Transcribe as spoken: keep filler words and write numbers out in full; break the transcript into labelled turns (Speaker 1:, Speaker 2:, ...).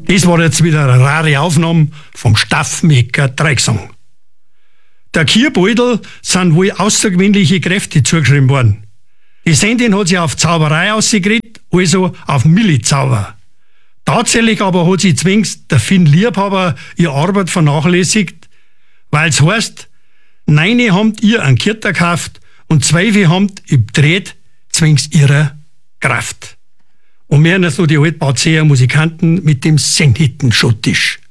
Speaker 1: Das war jetzt wieder eine rare Aufnahme vom Staffmecker Dreigesang. Der Kierbeutel sind wohl außergewöhnliche Kräfte zugeschrieben worden. Die Sendin hat sich auf Zauberei ausgeredet, also auf Milli-Zauber. Tatsächlich aber hat sie zwingst der Finn Liebhaber ihre Arbeit vernachlässigt, weil es heißt, neine habt ihr einen Kirter gekauft und zwölfe habt im Dreht zwingst ihrer Kraft. Und mehr noch so die Altbauzeher Musikanten mit dem Senghitten-Schottisch.